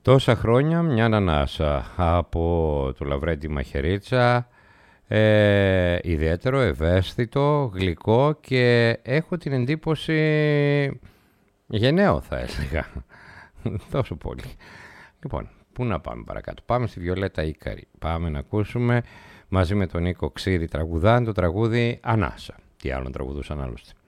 Τόσα χρόνια μια ανάσα από το Λαβρέντι Μαχαιρίτσα, ιδιαίτερο, ευαίσθητο, γλυκό και έχω την εντύπωση γενναίο θα έλεγα, τόσο πολύ. Λοιπόν, πού να πάμε παρακάτω, πάμε στη Βιολέτα Ίκαρη, πάμε να ακούσουμε μαζί με τον Νίκο Ξύρη τραγουδάν το τραγούδι Ανάσα. Τι άλλο τραγουδούσαν άλλωστε.